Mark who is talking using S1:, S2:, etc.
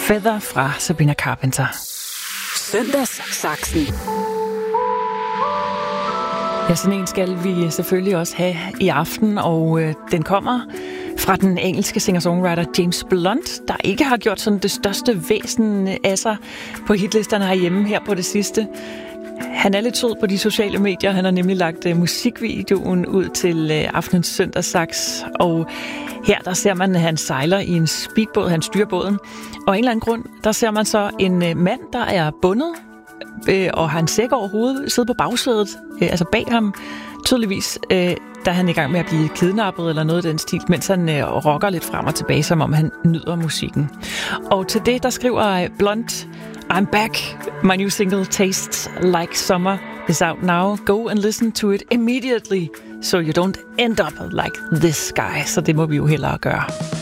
S1: Feather fra Sabrina Carpenter.
S2: Søndagssaksen.
S1: Ja, sådan en skal vi selvfølgelig også have i aften, og den kommer fra den engelske singer-songwriter James Blunt, der ikke har gjort sådan det største væsen af sig på hitlisterne herhjemme her på det sidste. Han er lidt sød på de sociale medier. Han har nemlig lagt musikvideoen ud til aftenens søndagssaks, og her der ser man, at han sejler i en speedbåd, han styrer båden, og af en eller anden grund, der ser man så en mand, der er bundet, og har en sæk over hovedet, sidder på bagsædet, altså bag ham, tydeligvis, da han er i gang med at blive kidnappet eller noget i den stil, mens han rocker lidt frem og tilbage, som om han nyder musikken. Og til det, der skriver Blunt, I'm back. My new single, Tastes Like Summer, is out now. Go and listen to it immediately, so you don't end up like this guy. Så det må vi jo hellere gøre.